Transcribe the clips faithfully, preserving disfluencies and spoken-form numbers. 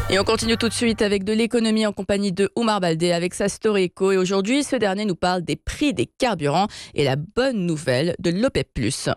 Et on continue tout de suite avec de l'économie en compagnie de Oumar Baldé avec sa Story Eco. Et aujourd'hui, ce dernier nous parle des prix des carburants et la bonne nouvelle de l'OPEP plus.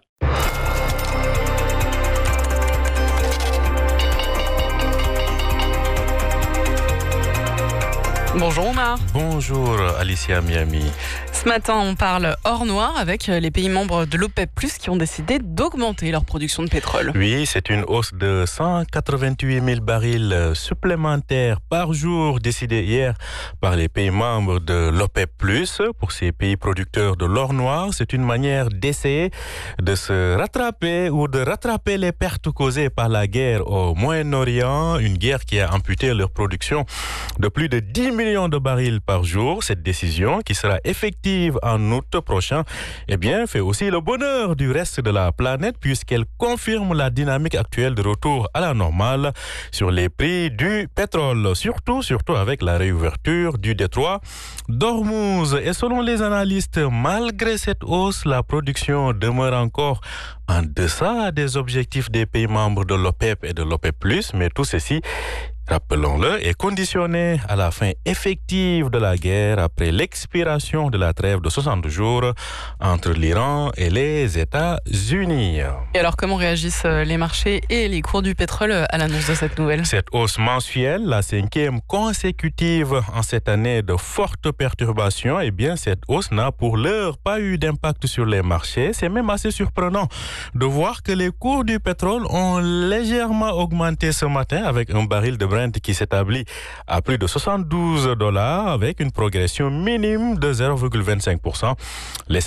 Bonjour Omar. Bonjour Alicia Miami. Ce matin, on parle hors noir avec les pays membres de l'OPEP plus, qui ont décidé d'augmenter leur production de pétrole. Oui, c'est une hausse de cent quatre-vingt-huit mille barils supplémentaires par jour décidée hier par les pays membres de l'OPEP plus. Pour ces pays producteurs de l'or noir, c'est une manière d'essayer de se rattraper ou de rattraper les pertes causées par la guerre au Moyen-Orient, une guerre qui a amputé leur production de plus de dix millions de barils par jour. Cette décision, qui sera effective en août prochain, eh bien, fait aussi le bonheur du reste de la planète puisqu'elle confirme la dynamique actuelle de retour à la normale sur les prix du pétrole, surtout, surtout avec la réouverture du détroit d'Ormuz. Et selon les analystes, malgré cette hausse, la production demeure encore en deçà des objectifs des pays membres de l'OPEP et de l'OPEP plus, mais tout ceci, rappelons-le, est conditionné à la fin effective de la guerre après l'expiration de la trêve de soixante jours entre l'Iran et les États-Unis. Et alors, comment réagissent les marchés et les cours du pétrole à l'annonce de cette nouvelle ? Cette hausse mensuelle, la cinquième consécutive en cette année de fortes perturbations, eh bien, cette hausse n'a pour l'heure pas eu d'impact sur les marchés. C'est même assez surprenant de voir que les cours du pétrole ont légèrement augmenté ce matin avec un baril de Brent qui s'établit à plus de soixante-douze dollars avec une progression minime de zéro virgule vingt-cinq pour cent. Les